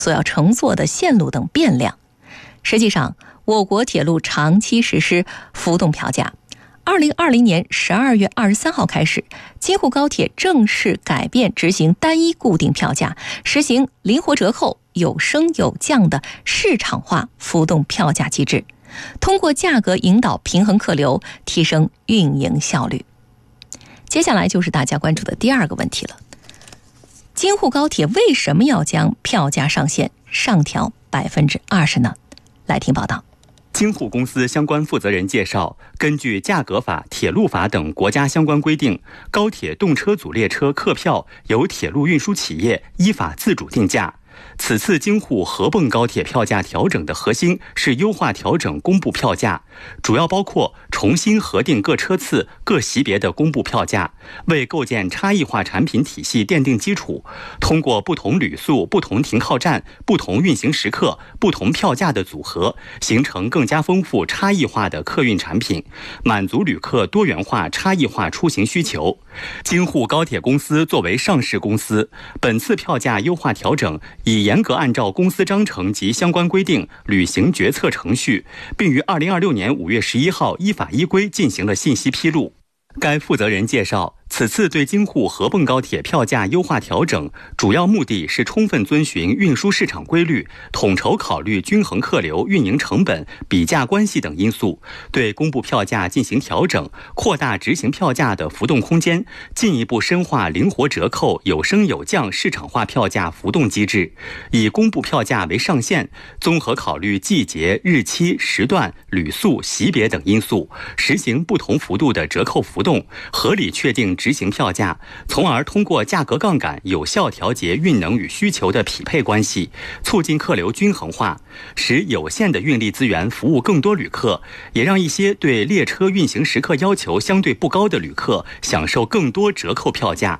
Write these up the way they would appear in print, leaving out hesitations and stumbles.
所要乘坐的线路等变量。实际上，我国铁路长期实施浮动票价。2020年12月23号开始，京沪高铁正式改变执行单一固定票价，实行灵活折扣、有升有降的市场化浮动票价机制，通过价格引导平衡客流，提升运营效率。接下来就是大家关注的第二个问题了。京沪高铁为什么要将票价上限上调20%呢？来听报道。 京沪公司相关负责人介绍，根据价格法、铁路法等国家相关规定，高铁动车组列车客票由铁路运输企业依法自主定价。此次京沪合泵高铁票价调整的核心是优化调整公布票价，主要包括重新核定各车次、各级别的公布票价，为构建差异化产品体系奠定基础。通过不同旅速、不同停靠站、不同运行时刻、不同票价的组合，形成更加丰富差异化的客运产品，满足旅客多元化差异化出行需求。京沪高铁公司作为上市公司，本次票价优化调整已严格按照公司章程及相关规定履行决策程序，并于2026年5月11号依法依规进行了信息披露。该负责人介绍，此次对京沪合泵高铁票价优化调整，主要目的是充分遵循运输市场规律，统筹考虑均衡客流、运营成本、比价关系等因素，对公布票价进行调整，扩大执行票价的浮动空间，进一步深化灵活折扣、有升有降市场化票价浮动机制，以公布票价为上限，综合考虑季节、日期、时段、旅速、级别等因素，实行不同幅度的折扣浮动，合理确定执行票价，从而通过价格杠杆有效调节运能与需求的匹配关系，促进客流均衡化，使有限的运力资源服务更多旅客，也让一些对列车运行时刻要求相对不高的旅客享受更多折扣票价。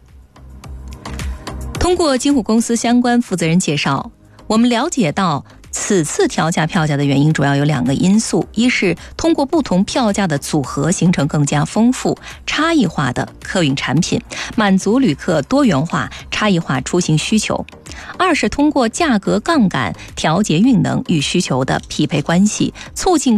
通过京沪公司相关负责人介绍，我们了解到此次调价票价的原因主要有2个因素，一是通过不同票价的组合形成更加丰富差异化的客运产品，满足旅客多元化差异化出行需求；二是通过价格杠杆调节运能与需求的匹配关系，促进